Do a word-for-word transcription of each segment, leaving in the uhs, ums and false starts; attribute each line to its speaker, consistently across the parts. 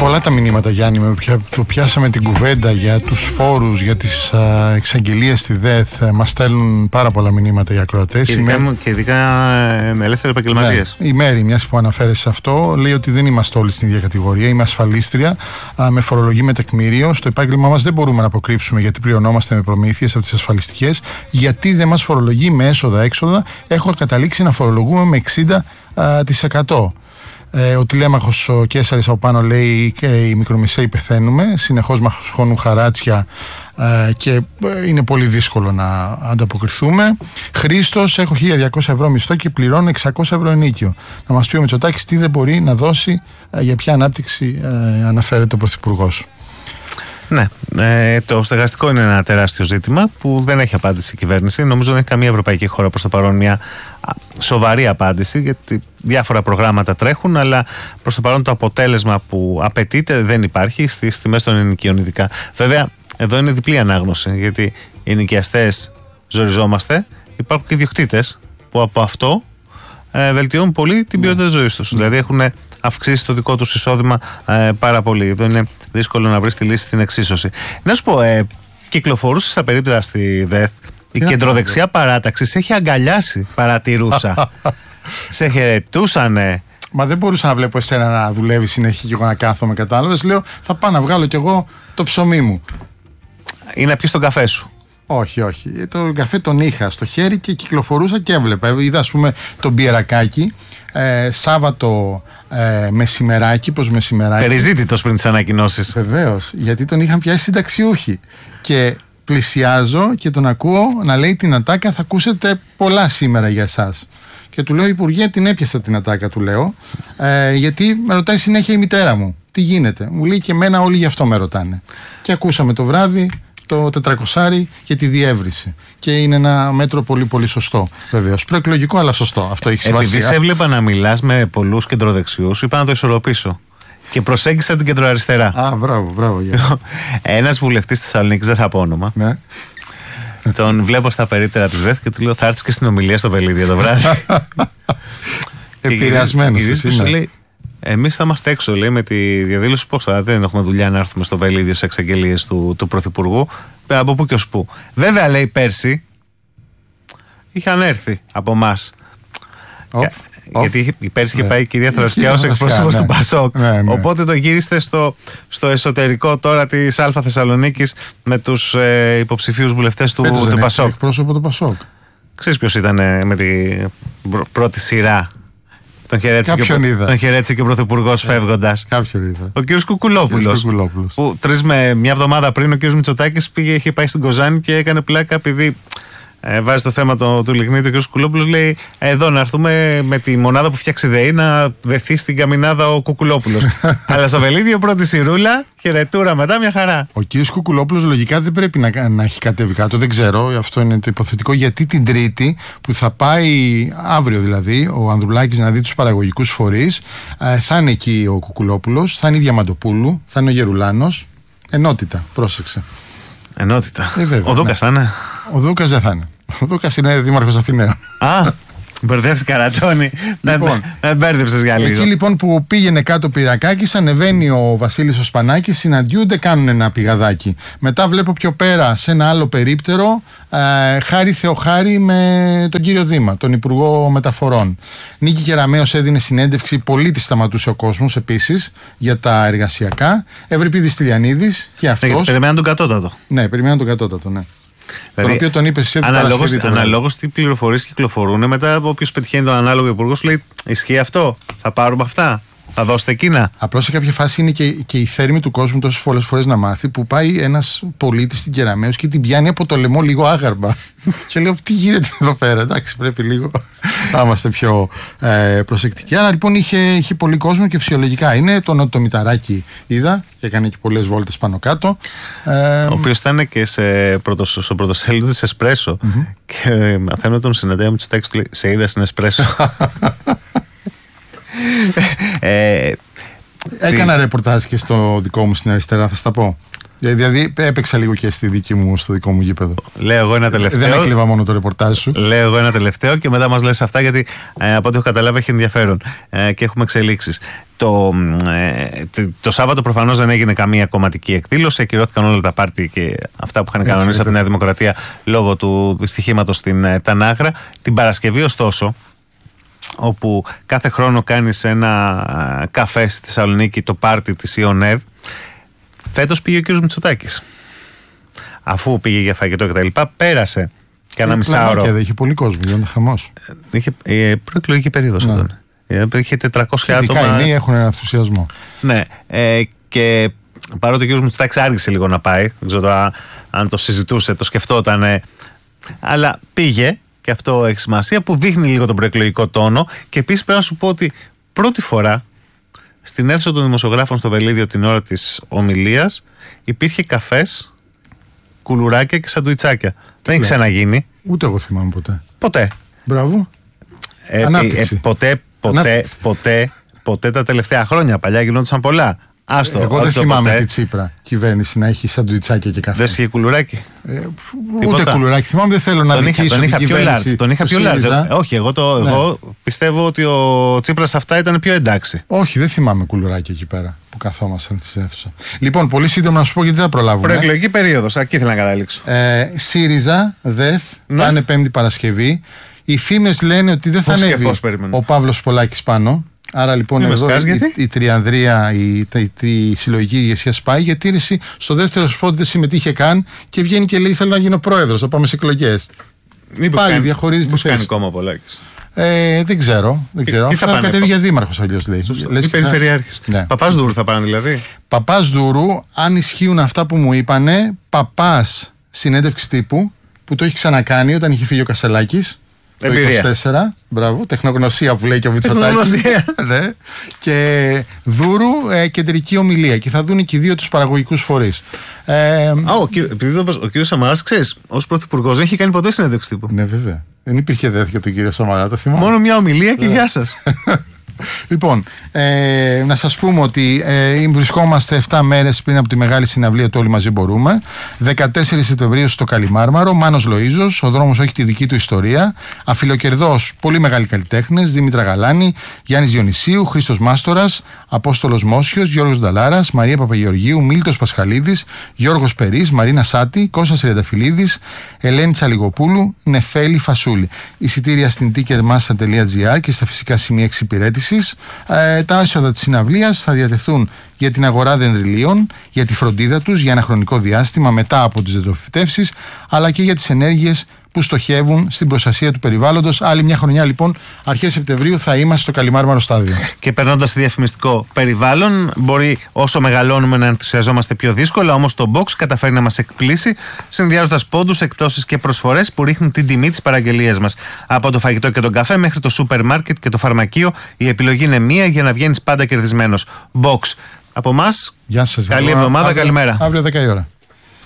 Speaker 1: πολλά τα μηνύματα, Γιάννη. Το πιάσαμε την κουβέντα για τους φόρους, για τις εξαγγελίες στη ΔΕΘ. Μας στέλνουν πάρα πολλά μηνύματα οι ακροατές.
Speaker 2: Και ειδικά, με... και ειδικά με ελεύθεροι επαγγελματίες.
Speaker 1: Ναι. Η Μέρη, μιας που αναφέρεσαι σε αυτό, λέει ότι δεν είμαστε όλοι στην ίδια κατηγορία. Είμαι ασφαλίστρια, με φορολογή με τεκμήριο. Στο επάγγελμά μας δεν μπορούμε να αποκρύψουμε γιατί πληρωνόμαστε με προμήθειες από τις ασφαλιστικές. Γιατί δεν μας φορολογεί με έσοδα-έξοδα. Έχω καταλήξει να φορολογούμε με εξήντα τοις εκατό. Ε, ο τηλέμαχος ο Κέσσαρης από πάνω λέει και οι μικρομεσαίοι πεθαίνουμε, συνεχώς μας χώνουν χαράτσια ε, και είναι πολύ δύσκολο να ανταποκριθούμε. Χρήστος, έχω χίλια διακόσια ευρώ μισθό και πληρώνω εξακόσια ευρώ ενίκιο. Να μας πει ο Μητσοτάκης τι δεν μπορεί να δώσει, ε, για ποια ανάπτυξη ε, αναφέρεται ο Πρωθυπουργός.
Speaker 2: Ναι, ε, το στεγαστικό είναι ένα τεράστιο ζήτημα που δεν έχει απάντηση η κυβέρνηση. Νομίζω δεν έχει καμία ευρωπαϊκή χώρα προς το παρόν μια σοβαρή απάντηση, γιατί διάφορα προγράμματα τρέχουν, αλλά προς το παρόν το αποτέλεσμα που απαιτείται δεν υπάρχει στις τιμές των ενοικίων ειδικά. Βέβαια, εδώ είναι διπλή ανάγνωση, γιατί οι ενοικιαστές ζοριζόμαστε, υπάρχουν και ιδιοκτήτες που από αυτό ε, βελτιώνουν πολύ την ποιότητα της ζωής τους. Δηλαδή έχουν αυξήσει το δικό τους εισόδημα ε, πάρα πολύ. Εδώ είναι δύσκολο να βρεις τη λύση στην εξίσωση. Να σου πω, ε, κυκλοφορούσε στα περίπτερα στη ΔΕΘ, η κεντροδεξιά παράταξη σε έχει αγκαλιάσει, παρατηρούσα. Σε χαιρετούσανε.
Speaker 1: Μα δεν μπορούσα να βλέπω εσένα να δουλεύει συνέχεια και εγώ να κάθομαι, κατάλαβες. Λέω, θα πάω να βγάλω κι εγώ το ψωμί μου.
Speaker 2: Ή να πιεις τον καφέ σου.
Speaker 1: Όχι, όχι. Τον καφέ τον είχα στο χέρι και κυκλοφορούσα και έβλεπα. Είδα, ας πούμε, τον Πιερακάκη ε, Σάββατο ε, μεσημεράκι, προς μεσημεράκι.
Speaker 2: Περιζήτητος πριν τις ανακοινώσεις.
Speaker 1: Βεβαίως, γιατί τον είχαν πιάσει συνταξιούχοι. Και πλησιάζω και τον ακούω να λέει την ατάκα, θα ακούσετε πολλά σήμερα για εσάς. Και του λέω, Υπουργέ, την έπιασα την ατάκα, του λέω, ε, γιατί με ρωτάει συνέχεια η μητέρα μου. Τι γίνεται. Μου λέει και εμένα όλοι γι' αυτό με ρωτάνε. Και ακούσαμε το βράδυ το τετρακόσια και τη διεύρυνση. Και είναι ένα μέτρο πολύ πολύ σωστό. Βεβαίως. Προεκλογικό, αλλά σωστό. Αυτό έχει σημασία.
Speaker 2: Επειδή σε έβλεπα να μιλάς με πολλούς κεντροδεξιούς, είπα να το ισορροπήσω. Και προσέγγισα την κεντροαριστερά.
Speaker 1: Α, μπράβο, μπράβο.
Speaker 2: Ένας βουλευτής της Θεσσαλονίκης, δεν θα πω όνομα.
Speaker 1: Ναι.
Speaker 2: Τον βλέπω στα περίπτερα της ΔΕΘ και του λέω, θα έρθεις και στην ομιλία στο Βελίδιο το βράδυ.
Speaker 1: Επηρεασμένος εσύ, ναι.
Speaker 2: Λέει, εμείς θα είμαστε έξω, λέει, με τη διαδήλωση. Πώς θα, δεν έχουμε δουλειά να έρθουμε στο Βελίδιο σε εξαγγελίες του, του Πρωθυπουργού. Από πού και ως πού. Βέβαια, λέει, πέρσι είχαν έρθει από εμάς.
Speaker 1: Oh.
Speaker 2: Γιατί πέρσι είχε πάει η κυρία Θρασκιά ως εκπρόσωπος του Πασόκ.
Speaker 1: Ναι, ναι.
Speaker 2: Οπότε το γύριστε στο, στο εσωτερικό τώρα της Α Θεσσαλονίκης με τους ε, υποψηφίους βουλευτές του,
Speaker 1: Φέτος
Speaker 2: του
Speaker 1: δεν
Speaker 2: Πασόκ.
Speaker 1: Εκπρόσωπο του Πασόκ.
Speaker 2: Ξέρεις ποιος ήταν ε, με την πρώτη σειρά. Τον χαιρέτησε και ο Πρωθυπουργός φεύγοντας.
Speaker 1: Κάποιον είδα.
Speaker 2: Ο κ. Κουκουλόπουλος. Που τρεις με μια εβδομάδα πριν ο κ. Μητσοτάκης πήγε, είχε πάει στην Κοζάνη και έκανε πλάκα επειδή ε, βάζει το θέμα το, του Λιγνίτη. Ο κ. Κουκουλόπουλος λέει: εδώ να έρθουμε με τη μονάδα που φτιάξει ΔΕΗ να δεθεί στην καμινάδα ο Κουκουλόπουλος. Αλλά στο Βελίδιο πρώτη σειρούλα, χαιρετούρα μετά, μια χαρά.
Speaker 1: Ο κ. Κουκουλόπουλος λογικά δεν πρέπει να, να έχει κατέβει κάτω. Δεν ξέρω, αυτό είναι το υποθετικό. Γιατί την Τρίτη που θα πάει, αύριο δηλαδή, ο Ανδρουλάκης να δει τους παραγωγικούς φορείς, ε, θα είναι εκεί ο Κουκουλόπουλος, θα είναι η Διαμαντοπούλου, θα είναι ο Γερουλάνος. Ενότητα, πρόσεξε.
Speaker 2: Ενότητα.
Speaker 1: Ε, βέβαια,
Speaker 2: ο Δούκας
Speaker 1: ναι.
Speaker 2: θα είναι.
Speaker 1: Ο Δούκας δεν θα είναι. Ο Δούκας είναι δήμαρχος Αθηναίων.
Speaker 2: Α, μπερδεύτηκα, Ρατώνη. Λοιπόν, με μπέρδεψες για λίγο.
Speaker 1: Εκεί λοιπόν που πήγαινε κάτω ο Πυρακάκης, ανεβαίνει ο Βασίλης ο Σπανάκης, συναντιούνται, κάνουν ένα πηγαδάκι. Μετά βλέπω πιο πέρα σε ένα άλλο περίπτερο ε, Χάρη Θεοχάρη με τον κύριο Δήμα, τον Υπουργό Μεταφορών. Νίκη Κεραμέως έδινε συνέντευξη, πολύ τη σταματούσε ο κόσμος επίσης για τα εργασιακά. Ευρυπίδης Στυλιανίδης και αυτός.
Speaker 2: Ναι, περιμέναν τον κατώτατο.
Speaker 1: Ναι, περιμέναν τον κατώτατο, ναι.
Speaker 2: Δηλαδή,
Speaker 1: τον οποίο τον είπε εσύ
Speaker 2: αναλόγως τι πληροφορίες κυκλοφορούν, μετά όποιος πετυχαίνει τον ανάλογο υπουργό σου λέει: ισχύει αυτό, θα πάρουμε αυτά, θα δώσετε εκείνα.
Speaker 1: Απλώς σε κάποια φάση είναι και, και η θέρμη του κόσμου τόσες πολλές φορές να μάθει, που πάει ένας πολίτης στην Κεραμέως και την πιάνει από το λαιμό λίγο άγαρμα. Και λέω: τι γίνεται εδώ πέρα, εντάξει, πρέπει λίγο να είμαστε πιο ε, προσεκτικοί. Άρα λοιπόν είχε, είχε πολύ κόσμο και φυσιολογικά είναι. Το, το Μηταράκι είδα και έκανε και πολλές βόλτες πάνω κάτω. Ε,
Speaker 2: ο οποίος ήταν και σε πρωτο, στο πρωτοσέλιδο της Εσπρέσο. Mm-hmm. Και μαθαίνω τον συναντέα με τους τέξτους του λέει: σε είδα στην Εσπρέσο.
Speaker 1: ε, Έκανα τι... ρεπορτάζ και στο δικό μου στην αριστερά, θα στα πω. Δηλαδή έπαιξα λίγο και στη δική μου, στο δικό μου γήπεδο.
Speaker 2: Λέω εγώ ένα τελευταίο.
Speaker 1: Δεν έκλειβα μόνο το ρεπορτάζ σου.
Speaker 2: Λέω εγώ ένα τελευταίο και μετά μας λες αυτά, γιατί ε, από ό,τι έχω καταλάβει έχει ενδιαφέρον ε, και έχουμε εξελίξεις. Το, ε, το Σάββατο προφανώς δεν έγινε καμία κομματική εκδήλωση. Ακυρώθηκαν όλα τα πάρτι και αυτά που είχαν κανονίσει από τη Νέα Δημοκρατία λόγω του δυστυχήματος στην ε, Τανάγρα. Την Παρασκευή, ωστόσο, όπου κάθε χρόνο κάνεις ένα καφέ στη Θεσσαλονίκη, το πάρτι της Ιονεύ, φέτος πήγε ο κ. Μητσοτάκης. Αφού πήγε για φαγητό κτλ., πέρασε κάνα μισάωρο.
Speaker 1: Και είχε πολύ κόσμο, γίνεται χαμός.
Speaker 2: Είχε ε, προεκλογική περίοδος. Ναι. Είχε τετρακόσια άτομα.
Speaker 1: Οι νέοι έχουν έναν ενθουσιασμό.
Speaker 2: Ναι. Ε, και παρότι ο κ. Μητσοτάκης άργησε λίγο να πάει, δεν ξέρω αν το συζητούσε, το σκεφτότανε, αλλά πήγε. Και αυτό έχει σημασία, που δείχνει λίγο τον προεκλογικό τόνο. Και επίσης πρέπει να σου πω ότι πρώτη φορά στην αίθουσα των δημοσιογράφων στο Βελίδιο την ώρα της ομιλίας υπήρχε καφές, κουλουράκια και σαντουιτσάκια. Δεν έχει ξαναγίνει.
Speaker 1: Ούτε εγώ θυμάμαι ποτέ.
Speaker 2: Ποτέ.
Speaker 1: Μπράβο.
Speaker 2: Ε, ε, ε, ποτέ, ποτέ, ποτέ, ποτέ τα τελευταία χρόνια. Παλιά γινόντουσαν πολλά. Άστο,
Speaker 1: εγώ δεν θυμάμαι ποτέ. Τη Τσίπρα κυβέρνηση να έχει σαντουιτσάκια και καφέ.
Speaker 2: Δεν είχε κουλουράκι.
Speaker 1: Ε, ούτε κουλουράκι θυμάμαι, δεν θέλω να δικήσω την κυβέρνηση.
Speaker 2: Τον είχα πιο λάρτ. Όχι, εγώ, το, ναι. εγώ πιστεύω ότι ο Τσίπρας αυτά ήταν πιο εντάξει.
Speaker 1: Όχι, δεν θυμάμαι κουλουράκι εκεί πέρα που καθόμασταν στη αίθουσα. Λοιπόν, πολύ σύντομα να σου πω γιατί δεν θα προλάβουμε.
Speaker 2: Προεκλογική περίοδος, εκεί ήθελα να καταλήξω.
Speaker 1: Ε, ΣΥΡΙΖΑ, ΔΕΘ, ναι. Πάνε Πέμπτη Παρασκευή. Οι φήμες λένε ότι δεν θα ανέβει ο Παύλος Πολάκης πάνω. Άρα λοιπόν
Speaker 2: ναι,
Speaker 1: εδώ
Speaker 2: σκάς,
Speaker 1: η, η, η τριανδρία, η, η, η, η συλλογική ηγεσία σπάει, γιατί στο δεύτερο σπότ δεν συμμετείχε καν και βγαίνει και λέει: θέλω να γίνω πρόεδρος, θα πάμε σε εκλογές. Πάλι διαχωρίζει τη θέση.
Speaker 2: Κάνει κόμμα Πολάκης.
Speaker 1: Ε, δεν ξέρω. Δεν ξέρω.
Speaker 2: Τι θα,
Speaker 1: θα κατέβει για δήμαρχος αλλιώς λέει.
Speaker 2: Ή περιφερειάρχης. Ναι. Παπάς Δούρου θα πάνε δηλαδή.
Speaker 1: Παπάς Δούρου, αν ισχύουν αυτά που μου είπανε, παπάς συνέντευξη τύπου που το έχει ξανακάνει όταν είχε φύγει ο Κασελάκης. Το είκοσι τέσσερα, μπράβο, τεχνογνωσία που λέει και ο Μητσοτάκης. Ναι. Και Δούρου ε, κεντρική ομιλία. Και θα δουν και οι δύο τους παραγωγικούς φορείς. Ε,
Speaker 2: Α, ο, επειδή ο, ο κύριος Σαμαράς, ξέρεις, ως πρωθυπουργός δεν είχε κάνει ποτέ συνέντευξη τύπου.
Speaker 1: Ναι, βέβαια. Δεν υπήρχε δέθ για τον κύριο Σαμαρά, το θυμάμαι.
Speaker 2: Μόνο μια ομιλία και γεια σας.
Speaker 1: Λοιπόν, ε, να σας πούμε ότι ε, βρισκόμαστε επτά μέρες πριν από τη μεγάλη συναυλία του Όλοι Μαζί Μπορούμε. δεκατέσσερις Σεπτεμβρίου στο Καλιμάρμαρο, Μάνος Λοΐζος, ο δρόμος έχει τη δική του ιστορία. Αφιλοκερδός, πολύ μεγάλοι καλλιτέχνες, Δήμητρα Γαλάνη, Γιάννης Διονυσίου, Χρήστος Μάστορας, Απόστολος Μόσιος, Γιώργος Νταλάρας, Μαρία Παπαγεωργίου, Μίλτος Πασχαλίδης, Γιώργος Περής, Μαρίνα Σάτη, Κώστας Τριανταφυλλίδης, Ελένη Τσαλιγοπούλου, Νεφέλη Φασούλη. Εισιτήρια στην ticketmaster τελεία gr και στα φυσικά σημεία εξυπηρέτησης. Ε, τα έσοδα της συναυλίας θα διατεθούν για την αγορά δενδριλίων, για τη φροντίδα τους για ένα χρονικό διάστημα μετά από τις δεντροφυτεύσεις, αλλά και για τις ενέργειες που στοχεύουν στην προστασία του περιβάλλοντος. Άλλη μια χρονιά λοιπόν, αρχές Σεπτεμβρίου, θα είμαστε στο Καλιμάρμαρο στάδιο. Και περνώντας στη διαφημιστικό περιβάλλον, μπορεί όσο μεγαλώνουμε να ενθουσιαζόμαστε πιο δύσκολα, όμως το Box καταφέρει να μας εκπλήσει, συνδυάζοντας πόντους, εκπτώσεις και προσφορές που ρίχνουν την τιμή της παραγγελίας μας. Από το φαγητό και τον καφέ μέχρι το σούπερ μάρκετ και το φαρμακείο, η επιλογή είναι μία για να βγαίνεις πάντα κερδισμένος. Box. Από εμάς, καλή εβδομάδα, αύριο, καλημέρα. Αύριο δέκα η ώρα.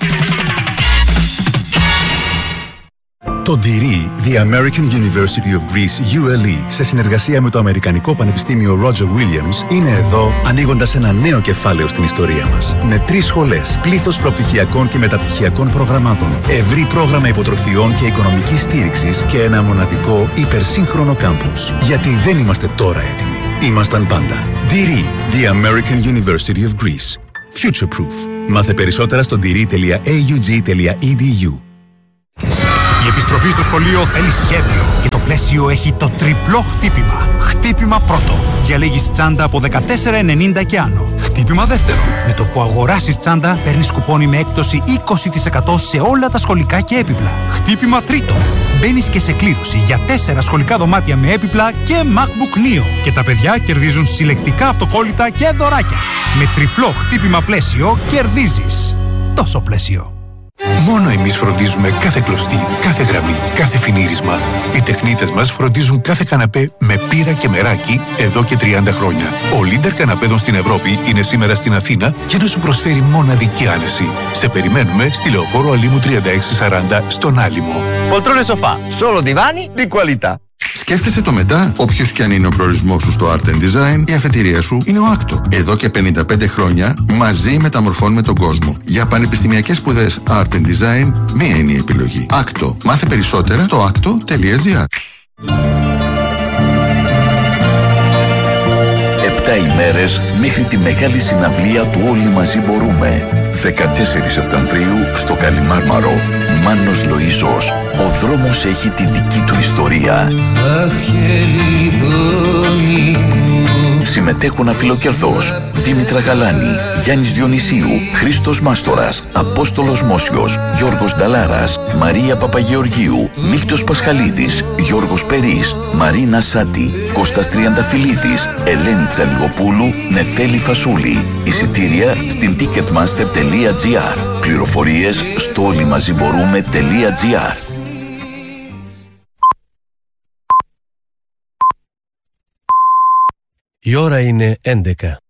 Speaker 3: Το ντι ι, The American University of Greece, γιου ελ ι, σε συνεργασία με το Αμερικανικό Πανεπιστήμιο Roger Williams, είναι εδώ ανοίγοντας ένα νέο κεφάλαιο στην ιστορία μας. Με τρεις σχολές, πλήθος προπτυχιακών και μεταπτυχιακών προγραμμάτων, ευρύ πρόγραμμα υποτροφιών και οικονομικής στήριξης και ένα μοναδικό υπερσύγχρονο κάμπους. Γιατί δεν είμαστε τώρα έτοιμοι. Ήμασταν πάντα. ντι ι, The American University of Greece. Future Proof. Μάθε περισσότερα στο ντι ι τελεία έι γιου τζι τελεία ι ντι γιου.
Speaker 4: Η επιστροφή στο σχολείο θέλει σχέδιο και το πλαίσιο έχει το τριπλό χτύπημα. Χτύπημα πρώτο. Διαλέγεις τσάντα από δεκατέσσερα ενενήντα και άνω. Χτύπημα δεύτερο. Με το που αγοράσεις τσάντα παίρνεις κουπόνι με έκπτωση είκοσι τοις εκατό σε όλα τα σχολικά και έπιπλα. Χτύπημα τρίτο. Μπαίνεις και σε κλήρωση για τέσσερα σχολικά δωμάτια με έπιπλα και MacBook Neo. Και τα παιδιά κερδίζουν συλλεκτικά αυτοκόλλητα και δωράκια. Με τριπλό χτύπημα πλαίσιο κερδίζεις. Τόσο πλαίσιο.
Speaker 5: Μόνο εμείς φροντίζουμε κάθε κλωστή, κάθε γραμμή, κάθε φινίρισμα. Οι τεχνίτες μας φροντίζουν κάθε καναπέ με πύρα και μεράκι εδώ και τριάντα χρόνια. Ο Λίντερ καναπέδων στην Ευρώπη είναι σήμερα στην Αθήνα για να σου προσφέρει μοναδική άνεση. Σε περιμένουμε στη Λεωφόρο Αλήμου τριάντα έξι σαράντα στον Άλυμο.
Speaker 6: Poltrone sofà, solo divani di qualità.
Speaker 7: Σκέφτεσαι το μετά, όποιος και αν είναι ο προορισμός σου στο Art and Design, η αφετηρία σου είναι ο άκτο. Εδώ και πενήντα πέντε χρόνια, μαζί μεταμορφώνουμε τον κόσμο. Για πανεπιστημιακές σπουδές Art and Design, μία είναι η επιλογή. άκτο. Μάθε περισσότερα στο άκτο τελεία τζι άρ.
Speaker 8: επτά ημέρες μέχρι τη μεγάλη συναυλία του Όλοι Μαζί Μπορούμε. δεκατέσσερις Σεπτεμβρίου στο Καλιμάρμαρο. Μάνος Λοΐζος. Ο δρόμος έχει τη δική του ιστορία. Συμμετέχουν αφιλοκερδός Δήμητρα Γαλάνη, Γιάννης Διονυσίου, Χρήστος Μάστορας, Απόστολος Μόσιος, Γιώργος Νταλάρας, Μαρία Παπαγεωργίου, Μίλτος Πασχαλίδης, Γιώργος Περής, Μαρίνα Σάτη, Κώστας Τριανταφυλλίδης, Ελένη Τσαλιγοπούλου, Νεφέλη Φασούλη. Εισιτήρια στην ticketmaster τελεία gr. Πληροφορίες στο όλοιμαζιμπορούμε τελεία gr.
Speaker 9: Η ώρα είναι έντεκα.